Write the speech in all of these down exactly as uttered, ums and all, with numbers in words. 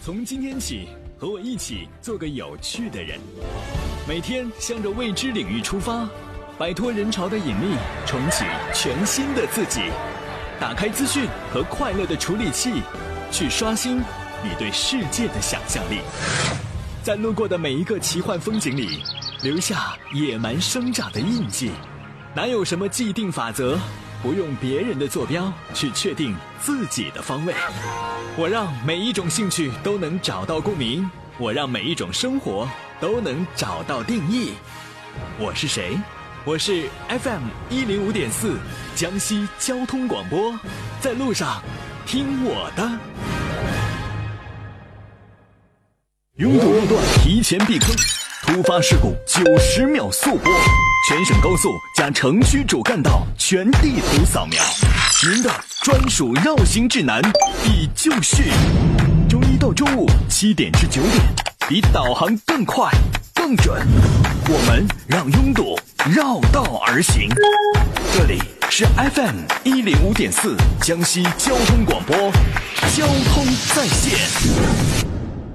从今天起，和我一起做个有趣的人，每天向着未知领域出发，摆脱人潮的引力，重启全新的自己。打开资讯和快乐的处理器，去刷新你对世界的想象力。在路过的每一个奇幻风景里，留下野蛮生长的印记。哪有什么既定法则，不用别人的坐标去确定自己的方位。我让每一种兴趣都能找到共鸣，我让每一种生活都能找到定义。我是谁？我是 F M 一零五点四江西交通广播，在路上听我的。拥堵路段提前避坑，突发事故九十秒速播，全省高速加城区主干道全地图扫描，您的专属绕行指南已就绪。周一到周五七点至九点，比导航更快更准，我们让拥堵绕道而行。这里是 F M 一零五点四江西交通广播，交通在线。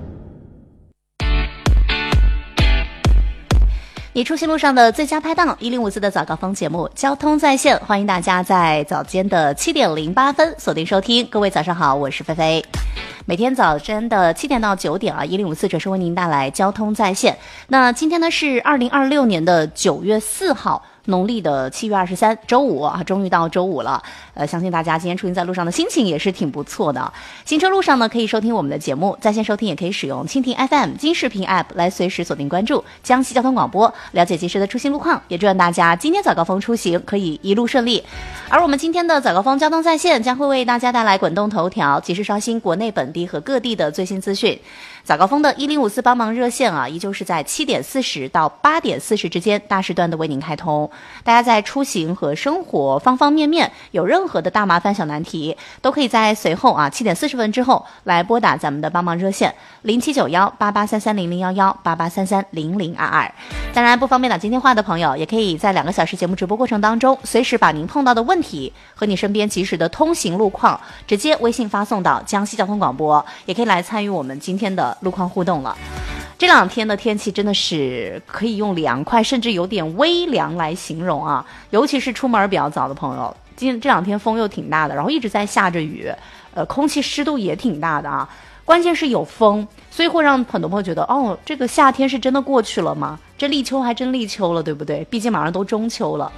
你出行路上的最佳拍档，一零五四的早高峰节目交通在线，欢迎大家在早间的七点零八分锁定收听。各位早上好，我是菲菲。每天早晨的七点到九点啊，一零五四准时为您带来交通在线。那今天呢是二零二六年的九月四号。农历的七月二十三，周五啊，终于到周五了。呃，相信大家今天出行在路上的心情也是挺不错的。行车路上呢，可以收听我们的节目，在线收听也可以使用蜻蜓 F M 金视频 App 来随时锁定关注江西交通广播，了解及时的出行路况。也祝愿大家今天早高峰出行可以一路顺利。而我们今天的早高峰交通在线将会为大家带来滚动头条，及时刷新国内本地和各地的最新资讯。早高峰的一零五四帮忙热线啊，依旧是在七点四十到八点四十之间大时段的为您开通。大家在出行和生活方方面面有任何的大麻烦小难题，都可以在随后啊七点四十分之后来拨打咱们的帮忙热线零七九幺八八三三零零幺幺八八三三零零二二。当然，不方便打今天话的朋友，也可以在两个小时节目直播过程当中，随时把您碰到的问题和你身边及时的通行路况，直接微信发送到江西交通广播，也可以来参与我们今天的路况互动了。这两天的天气真的是可以用凉快甚至有点微凉来形容啊，尤其是出门比较早的朋友，今这两天风又挺大的，然后一直在下着雨，呃，空气湿度也挺大的啊，关键是有风，所以会让很多朋友觉得，哦，这个夏天是真的过去了吗？这立秋还真立秋了，对不对？毕竟马上都中秋了。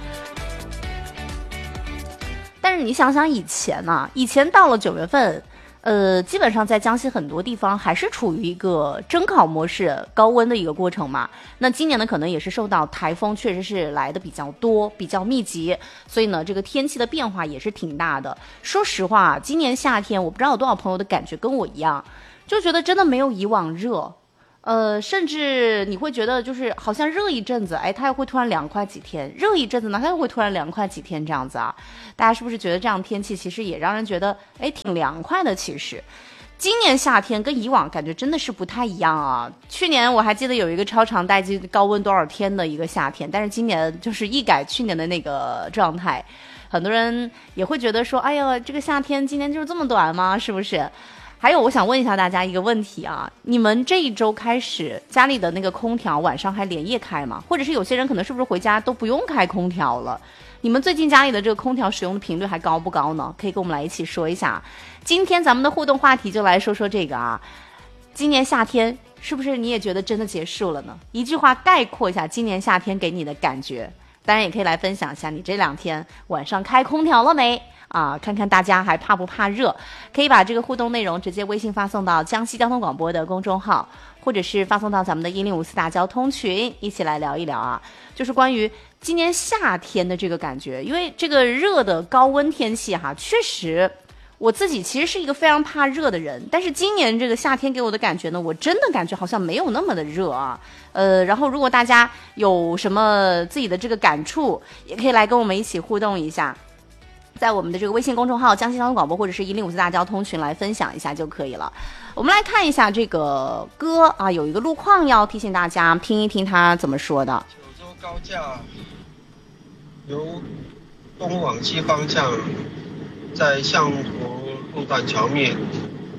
但是你想想以前呢、啊，以前到了九月份。呃，基本上在江西很多地方还是处于一个蒸烤模式、高温的一个过程嘛。那今年呢，可能也是受到台风确实是来的比较多、比较密集，所以呢，这个天气的变化也是挺大的。说实话，今年夏天我不知道有多少朋友的感觉跟我一样，就觉得真的没有以往热。呃，甚至你会觉得就是好像热一阵子，哎，它又会突然凉快几天；热一阵子呢，它又会突然凉快几天，这样子啊。大家是不是觉得这样天气其实也让人觉得哎挺凉快的？其实，今年夏天跟以往感觉真的是不太一样啊。去年我还记得有一个超长待机高温多少天的一个夏天，但是今年就是一改去年的那个状态，很多人也会觉得说，哎呀，这个夏天今年就是这么短吗？是不是？还有，我想问一下大家一个问题啊，你们这一周开始家里的那个空调晚上还连夜开吗？或者是有些人可能是不是回家都不用开空调了？你们最近家里的这个空调使用的频率还高不高呢？可以跟我们来一起说一下。今天咱们的互动话题就来说说这个啊，今年夏天是不是你也觉得真的结束了呢？一句话概括一下今年夏天给你的感觉。当然也可以来分享一下你这两天晚上开空调了没啊？看看大家还怕不怕热？可以把这个互动内容直接微信发送到江西交通广播的公众号，或者是发送到咱们的一零五四大交通群，一起来聊一聊啊。就是关于今年夏天的这个感觉，因为这个热的高温天气哈，确实我自己其实是一个非常怕热的人，但是今年这个夏天给我的感觉呢，我真的感觉好像没有那么的热啊。呃，然后如果大家有什么自己的这个感触，也可以来跟我们一起互动一下，在我们的这个微信公众号江西交通广播或者是一零五四大交通群来分享一下就可以了。我们来看一下这个歌啊，有一个路况要提醒大家听一听他怎么说的。 九州高架由东往西方向在相湖路段桥面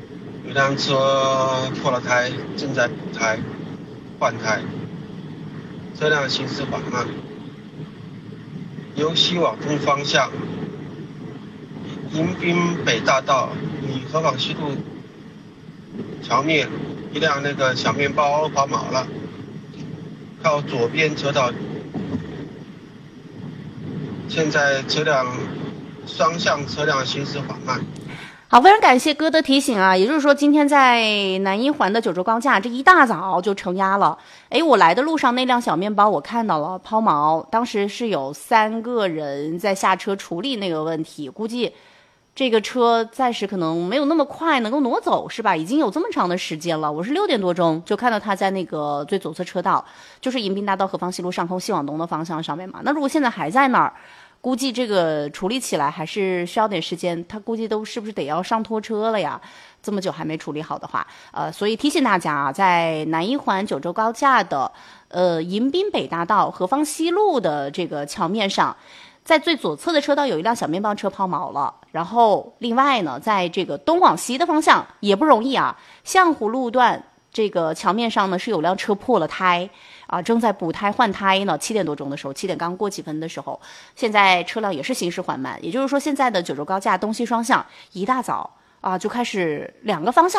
有辆车破了胎，正在补胎、换胎，车辆行驶缓慢。由西往东方向，迎宾北大道与河坊西路桥面，一辆那个小面包抛锚了，靠左边车道。现在车辆双向车辆行驶缓慢。 好，非常感谢哥的提醒啊，也就是说今天在南一环的九州高架这一大早就承压了。诶，我来的路上那辆小面包我看到了抛锚，当时是有三个人在下车处理那个问题，估计这个车暂时可能没有那么快能够挪走，是吧？已经有这么长的时间了，我是六点多钟就看到他在那个最左侧车道，就是迎宾大道河坊西路上空西往东的方向上面嘛。那如果现在还在那儿，估计这个处理起来还是需要点时间，他估计都是不是得要上拖车了呀？这么久还没处理好的话，呃，所以提醒大家啊，在南一环九州高架的呃迎宾北大道河坊西路的这个桥面上，在最左侧的车道有一辆小面包车抛锚了，然后另外呢，在这个东往西的方向也不容易啊，象湖路段这个桥面上呢是有辆车破了胎啊，正在补胎换胎呢。七点多钟的时候，七点刚过几分的时候，现在车辆也是行驶缓慢，也就是说，现在的九州高架东西双向一大早啊就开始两个方向